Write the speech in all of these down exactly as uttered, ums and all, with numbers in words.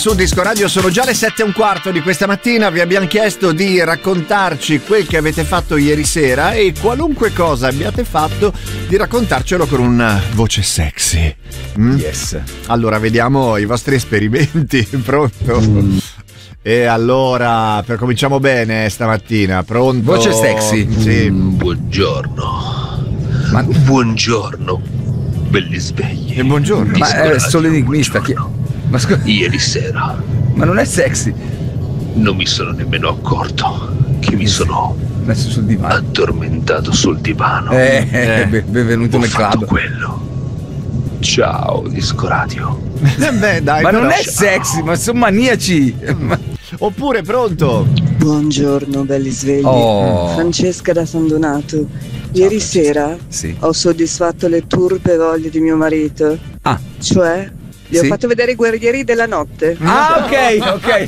Su Disco Radio sono già le sette e un quarto di questa mattina. Vi abbiamo chiesto di raccontarci quel che avete fatto ieri sera e qualunque cosa abbiate fatto di raccontarcelo con una voce sexy. Mm? Yes. Allora vediamo i vostri esperimenti. Pronto? Mm. E allora per cominciamo bene stamattina. Pronto? Voce sexy. Sì. Mm, buongiorno. Ma... Buongiorno, belli svegli. E buongiorno. Ma è solo enigmista. Chi... Ma scu... Ieri sera. Ma non è sexy. Non mi sono nemmeno accorto che mi sono messo sul divano. Addormentato sul divano. Eh, eh. benvenuto Ho nel fatto club. quello. Ciao Disco Radio. Eh beh, dai, ma però... non è sexy, ma sono maniaci. Oppure pronto? Buongiorno belli svegli. Oh. Francesca da San Donato. Ieri sera sì. ho soddisfatto le turpe voglie di mio marito. Ah. Cioè gli sì. ho fatto vedere i Guerrieri della Notte. Ah, ok,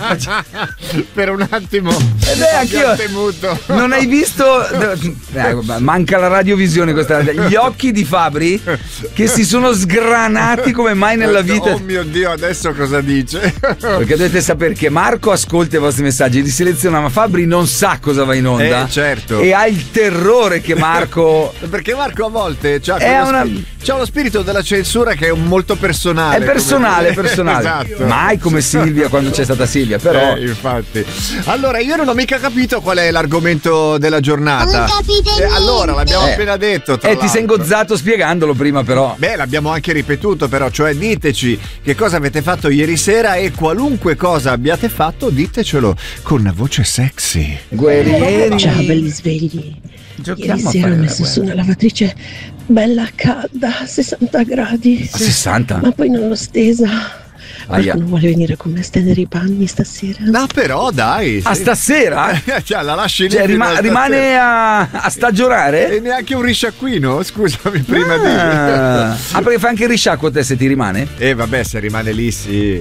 ok. Per un attimo. E beh, anch'io. Temuto. Non hai visto? Eh, manca la radiovisione questa. Gli occhi di Fabri che si sono sgranati come mai nella vita. Oh mio Dio, adesso cosa dice? Perché dovete sapere che Marco ascolta i vostri messaggi, li seleziona, ma Fabri non sa cosa va in onda. Eh, certo. E ha il terrore che Marco. Perché Marco a volte c'ha, una... sp- c'ha uno spirito della censura che è molto personale. È personale. Personale, personale. Esatto. Mai come Silvia quando c'è stata Silvia, però. Eh, infatti. Allora, io non ho mica capito qual è l'argomento della giornata. Non capite eh, allora, l'abbiamo eh. appena detto. Tra eh, ti sei ingozzato spiegandolo prima, però. Beh, l'abbiamo anche ripetuto, però. Cioè, diteci che cosa avete fatto ieri sera e qualunque cosa abbiate fatto, ditecelo con una voce sexy. Guerrieri. Ciao, belli svegli. Giochiamo Ieri sera ho messo su una lavatrice bella calda a sessanta gradi. A sessanta? Ma poi non l'ho stesa. Aia. Non vuole venire con me a stendere i panni stasera? No, però dai. A stasera? Cioè, la lasci lì. Cioè, rima- rimane a, a stagionare? E neanche un risciacquino? Scusami, prima ah. di. Ah, perché fai anche il risciacquo a te se ti rimane? Eh, vabbè, se rimane lì, sì.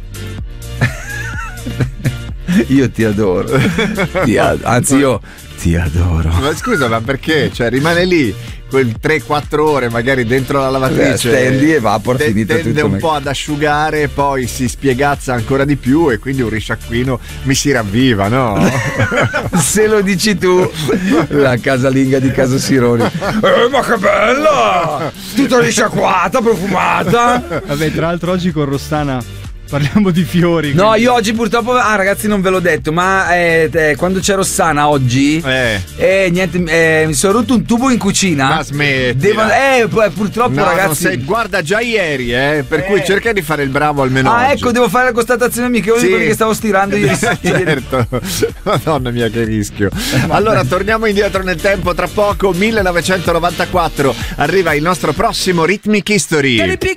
Io ti adoro. ti ad- Anzi, io ti adoro. Ma scusa, ma perché? Cioè, rimane lì quel tre quattro ore magari dentro la lavatrice. Stendi e vapor, te- finito tende tutto un me- po' ad asciugare, poi si spiegazza ancora di più e quindi un risciacquino mi si ravviva, no? Se lo dici tu, la casalinga di Casa Sironi. Eh, ma che bella! Tutta risciacquata, profumata. Vabbè, tra l'altro oggi con Rossana parliamo di fiori. No, quindi... io oggi purtroppo. Ah, ragazzi, non ve l'ho detto, ma eh, eh, quando c'è Rossana oggi, eh, eh niente, eh, mi sono rotto un tubo in cucina. Ma smetti. Devo, eh, purtroppo, no, ragazzi. Sei, guarda, già ieri, eh, per eh. cui cerca di fare il bravo almeno. Ah, oggi. ecco, devo fare la constatazione amichevole sì. di quelli che stavo stirando ieri sera. Certo. Madonna mia, che rischio. Allora, torniamo indietro nel tempo. Tra poco, millenovecentonovantaquattro, arriva il nostro prossimo Rhythmic History.